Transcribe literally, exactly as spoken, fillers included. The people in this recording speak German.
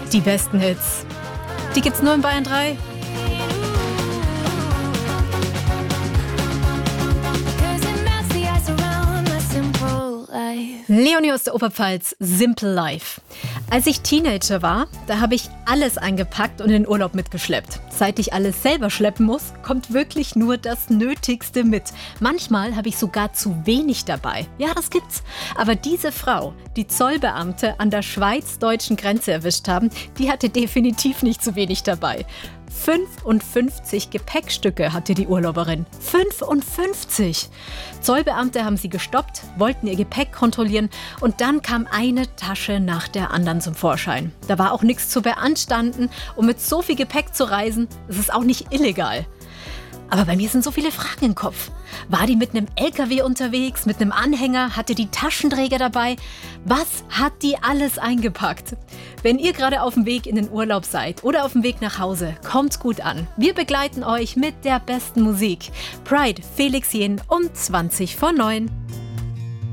Die besten Hits, die gibt's nur in Bayern drei. Leonie aus der Oberpfalz, Simple Life. Als ich Teenager war, da habe ich alles eingepackt und in den Urlaub mitgeschleppt. Seit ich alles selber schleppen muss, kommt wirklich nur das Nötigste mit. Manchmal habe ich sogar zu wenig dabei. Ja, das gibt's. Aber diese Frau, die Zollbeamte an der schweiz-deutschen Grenze erwischt haben, die hatte definitiv nicht zu wenig dabei. fünfundfünfzig Gepäckstücke hatte die Urlauberin. fünfundfünfzig! Zollbeamte haben sie gestoppt, wollten ihr Gepäck kontrollieren und dann kam eine Tasche nach der anderen zum Vorschein. Da war auch nichts zu beanstanden und mit so viel Gepäck zu reisen, ist es auch nicht illegal. Aber bei mir sind so viele Fragen im Kopf. War die mit einem L K W unterwegs, mit einem Anhänger? Hatte die Taschenträger dabei? Was hat die alles eingepackt? Wenn ihr gerade auf dem Weg in den Urlaub seid oder auf dem Weg nach Hause, kommt's gut an. Wir begleiten euch mit der besten Musik. Pride, Felix Jähn um zwanzig vor neun.